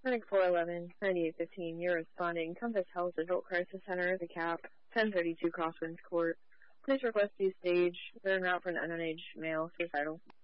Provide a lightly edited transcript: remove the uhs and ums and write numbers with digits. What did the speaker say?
Clinic 411, 9815, you're responding. Compass Health Adult Crisis Center, the CAP, 1032 Crosswinds Court. Please request you stage. They're en route for an underage male suicidal.